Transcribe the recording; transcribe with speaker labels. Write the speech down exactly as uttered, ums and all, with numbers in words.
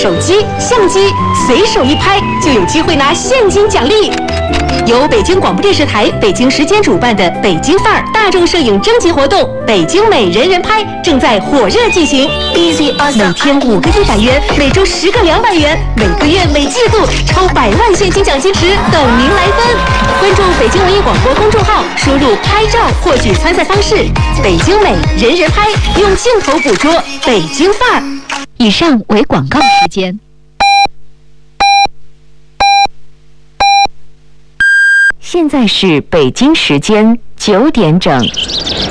Speaker 1: 手机、相机，随手一拍就有机会拿现金奖励。由北京广播电视台北京时间主办的“北京范儿”大众摄影征集活动“北京美人人拍”正在火热进行。每天五个一百元，每周十个两百元，每个月每季度超百万现金奖金池等您来分。关注北京文艺广播公众号，输入“拍照”获取参赛方式。北京美人人拍，用镜头捕捉北京范儿。
Speaker 2: 以上为广告时间。现在是北京时间九点整。